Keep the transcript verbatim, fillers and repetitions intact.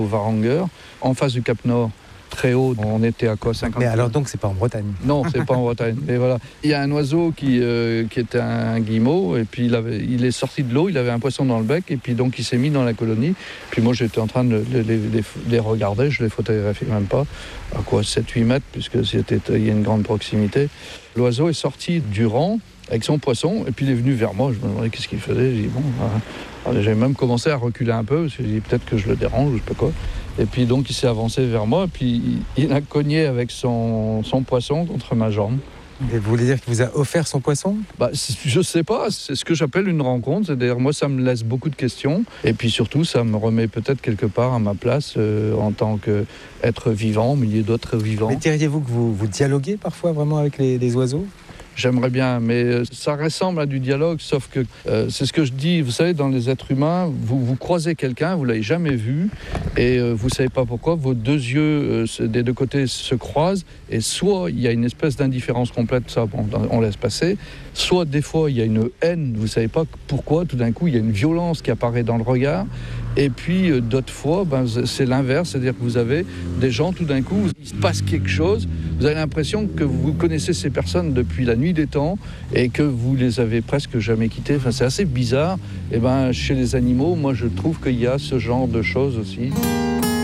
au Varangeur, en face du Cap Nord. Très haut, on était à quoi cinquante. Mais alors donc c'est pas en Bretagne? Non, c'est pas en Bretagne. Mais voilà, il y a un oiseau qui, euh, qui était un guillemot et puis il, avait, il est sorti de l'eau, il avait un poisson dans le bec et puis donc il s'est mis dans la colonie. Puis moi j'étais en train de les, les, les, les regarder, je les photographiais même pas, à quoi sept huit mètres puisque c'était, il y a une grande proximité. L'oiseau est sorti du rang avec son poisson et puis il est venu vers moi. Je me demandais qu'est-ce qu'il faisait. J'ai dit bon, euh, j'avais même commencé à reculer un peu parce que j'ai dit peut-être que je le dérange ou je sais pas quoi. Et puis donc il s'est avancé vers moi, puis il, il a cogné avec son, son poisson contre ma jambe. Et vous voulez dire qu'il vous a offert son poisson? Bah, je sais pas, c'est ce que j'appelle une rencontre. C'est-à-dire moi ça me laisse beaucoup de questions. Et puis surtout ça me remet peut-être quelque part à ma place euh, en tant qu'être vivant au milieu d'autres vivants. Mais diriez-vous que vous, vous dialoguez parfois vraiment avec les, les oiseaux? J'aimerais bien, mais ça ressemble à du dialogue, sauf que euh, c'est ce que je dis, vous savez, dans les êtres humains, vous, vous croisez quelqu'un, vous ne l'avez jamais vu, et euh, vous ne savez pas pourquoi, vos deux yeux euh, des deux côtés se croisent, et soit il y a une espèce d'indifférence complète, ça bon, on laisse passer, soit des fois il y a une haine, vous ne savez pas pourquoi, tout d'un coup il y a une violence qui apparaît dans le regard, et puis euh, d'autres fois, ben, c'est l'inverse, c'est-à-dire que vous avez des gens, tout d'un coup, il se passe quelque chose, vous avez l'impression que vous connaissez ces personnes depuis la nuit des temps et que vous les avez presque jamais quittées. Enfin, c'est assez bizarre. Et ben, chez les animaux, moi, je trouve qu'il y a ce genre de choses aussi.